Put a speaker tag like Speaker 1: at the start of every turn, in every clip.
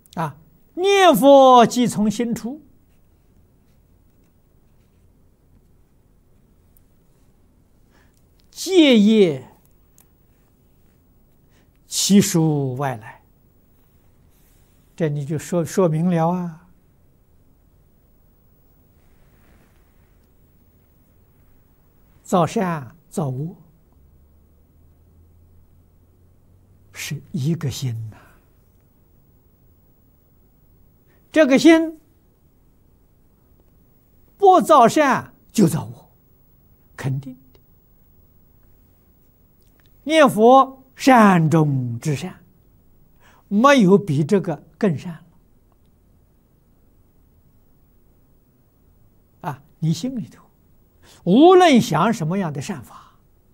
Speaker 1: 啊，念佛即从心出，戒业其属外来。这你就说明了啊。造善造恶是一个心呐，这个心不造善就造恶，肯定的。念佛善中之善，没有比这个更善了啊！你心里头无论想什么样的善法，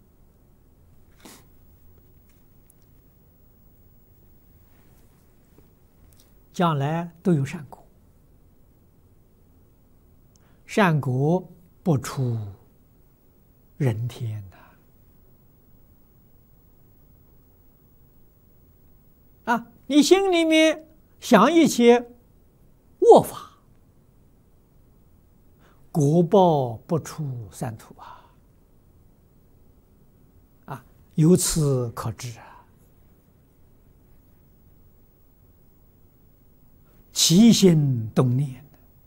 Speaker 1: 将来都有善果，善果不出人天呐！啊，你心里面想一些恶法，果报不出三途啊！啊，由此可知啊，起心动念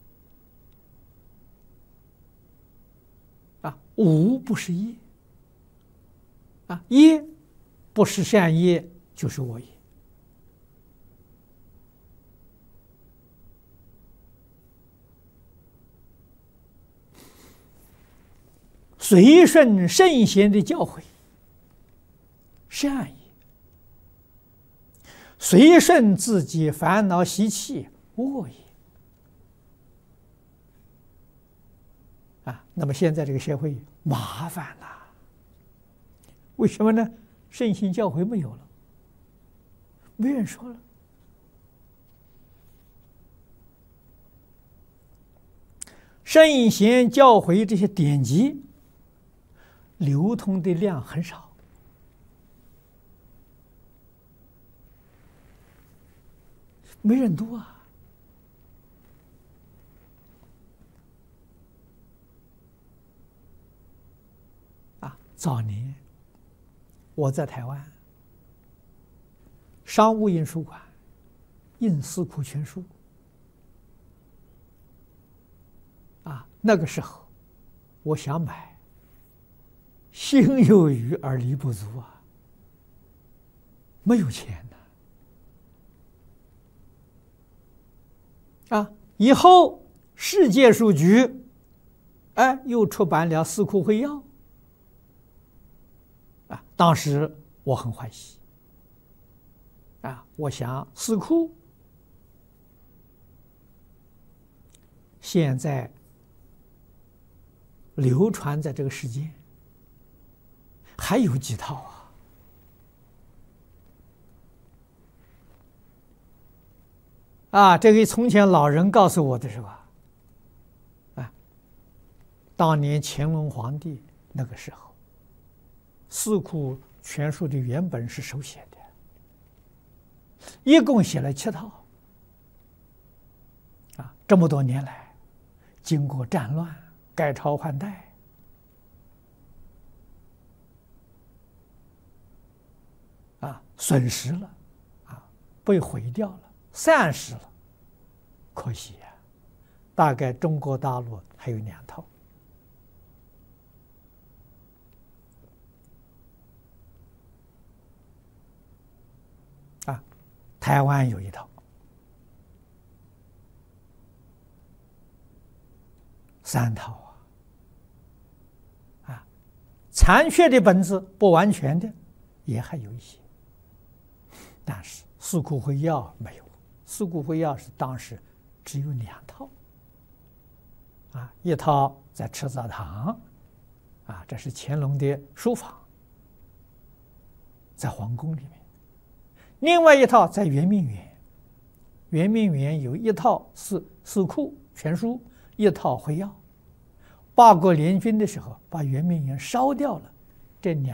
Speaker 1: 啊，无不是业啊，业不是善业就是恶业。随顺圣贤的教诲，善业；随顺自己烦恼习气，恶业。啊，那么现在这个社会麻烦了，为什么呢？圣贤教诲没有了，没人说了。圣贤教诲这些典籍流通的量很少，没人读啊！早年我在台湾商务印书馆印《四库全书》那个时候我想买，心有余而力不足啊，没有钱呐！以后世界书局又出版了《四库会要》当时我很欢喜我想四库现在流传在这个世界还有几套这个从前老人告诉我的是吧？当年乾隆皇帝那个时候，《四库全书》的原本是手写的，一共写了7套。这么多年来，经过战乱、改朝换代，损失了，被毁掉了，散失了，可惜呀！大概中国大陆还有2套。台湾有1套，3套残缺的本子不完全的也还有一些，但是《四库会要》没有，《四库会要》是当时只有2套，一套在赤藻堂，这是乾隆的书房，在皇宫里面。另外1套在圆明园，圆明园有1套四库全书，1套会要。八国联军的时候把圆明园烧掉了，这2